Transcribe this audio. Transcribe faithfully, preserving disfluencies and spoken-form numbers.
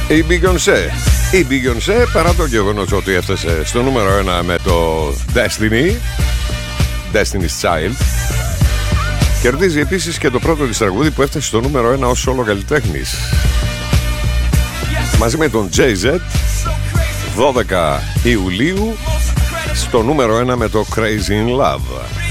Η Beyoncé. Η Beyoncé, παρά το γεγονός ότι έφτασε στο νούμερο ένα με το Destiny, Destiny's Child, κερδίζει επίσης και το πρώτο της τραγούδι που έφτασε στο νούμερο ένα ως solo καλλιτέχνης. Μαζί με τον Jay-Z, δώδεκα Ιουλίου, στο νούμερο ένα με το Crazy in Love.